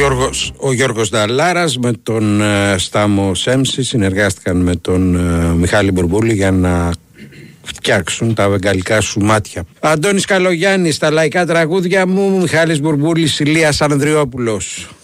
Ο Γιώργος Νταλάρας με τον Στάμο Σέμψη συνεργάστηκαν με τον Μιχάλη Μπουρμπούλη για να φτιάξουν τα βεγγαλικά σου μάτια. Αντώνης Καλογιάννης, τα λαϊκά τραγούδια μου, Μιχάλης Μπουρμπούλης, Ηλίας Ανδριόπουλος.